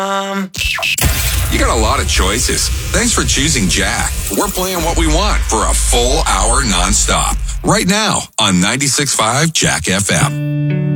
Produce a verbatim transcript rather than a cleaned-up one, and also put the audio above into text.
Um... You got a lot of choices. Thanks for choosing Jack. We're playing what we want for a full hour nonstop. Right now on ninety-six point five Jack F M.